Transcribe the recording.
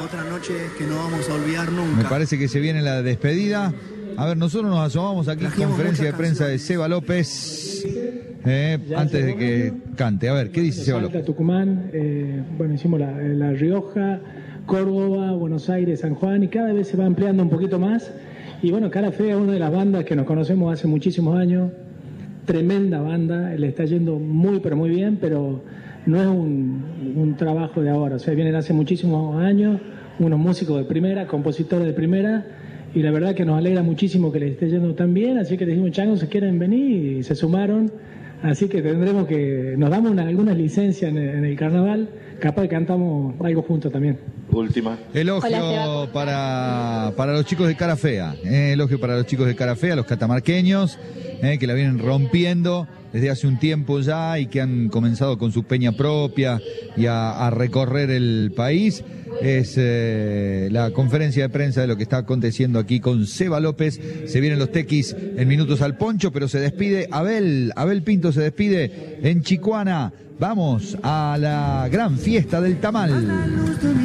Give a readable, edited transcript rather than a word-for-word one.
otra noche que no vamos a olvidar nunca. Me parece que se viene la despedida. A ver, nosotros nos asomamos aquí, conferencia de prensa de Seba López, antes de que cante. A ver, ¿qué dice Seba López? Tucumán, bueno, hicimos la Rioja, Córdoba, Buenos Aires, San Juan, y cada vez se va ampliando un poquito más. Y bueno, Cara Fea es una de las bandas que nos conocemos hace muchísimos años. Tremenda banda, le está yendo muy, pero muy bien, pero no es un trabajo de ahora. O sea, vienen hace muchísimos años, unos músicos de primera, compositores de primera, y la verdad que nos alegra muchísimo que les esté yendo tan bien, así que les dijimos, changos, se quieren venir, y se sumaron, así que tendremos que, nos damos algunas licencias en el carnaval, capaz que cantamos algo juntos también. Última. Elogio para los chicos de Cara Fea, elogio para los chicos de Cara Fea, los catamarqueños, que la vienen rompiendo desde hace un tiempo ya y que han comenzado con su peña propia y a recorrer el país. Es la conferencia de prensa de lo que está aconteciendo aquí con Seba López. Se vienen los tequis en minutos al poncho, pero se despide Abel Pinto, se despide en Chicuana. Vamos a la gran fiesta del tamal.